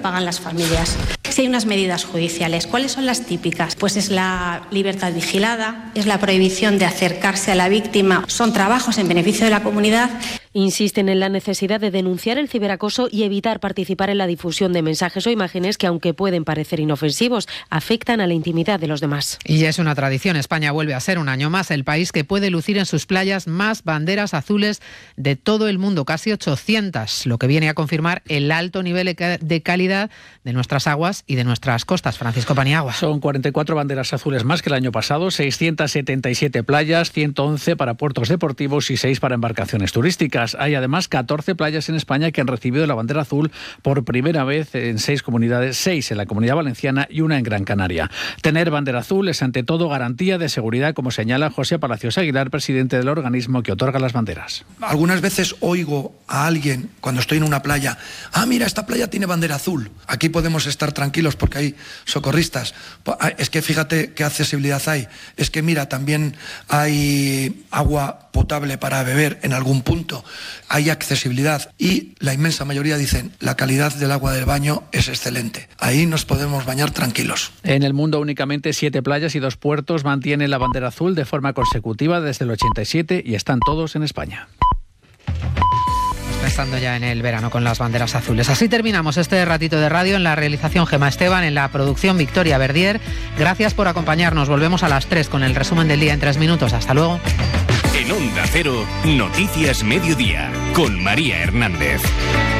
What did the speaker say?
pagan las familias. Si hay unas medidas judiciales, ¿cuáles son las típicas? Pues es la libertad vigilada, es la prohibición de acercarse a la víctima, son trabajos en beneficio de la comunidad. Insisten en la necesidad de denunciar el ciberacoso y evitar participar en la difusión de mensajes o imágenes que, aunque pueden parecer inofensivos, afectan a la intimidad de los demás. Y es una tradición. España vuelve a ser un año más el país que puede lucir en sus playas más banderas azules de todo el mundo, casi 800, lo que viene a confirmar el alto nivel de calidad de nuestras aguas y de nuestras costas. Francisco Paniagua. Son 44 banderas azules más que el año pasado, 677 playas, 111 para puertos deportivos y 6 para embarcaciones turísticas. Hay además 14 playas en España que han recibido la bandera azul por primera vez en 6 comunidades, 6 en la Comunidad Valenciana y 1 en Gran Canaria. Tener bandera azul es ante todo garantía de seguridad, como señala José Palacios Aguilar, presidente del organismo que otorga las banderas. Algunas veces oigo a alguien cuando estoy en una playa: mira, esta playa tiene bandera azul, aquí podemos estar tranquilos porque hay socorristas. Es que fíjate qué accesibilidad hay, es que mira, también hay agua potable para beber en algún punto, hay accesibilidad, y la inmensa mayoría dicen la calidad del agua del baño es excelente, ahí nos podemos bañar tranquilos. En el mundo únicamente 7 playas y 2 puertos mantienen la bandera azul de forma consecutiva desde el 87 y están todos en España. Pensando ya en el verano con las banderas azules. Así terminamos este ratito de radio. En la realización Gemma Esteban, en la producción Victoria Verdier. Gracias por acompañarnos. Volvemos a las 3 con el resumen del día en 3 minutos. Hasta luego. En Onda Cero, Noticias Mediodía, con María Hernández.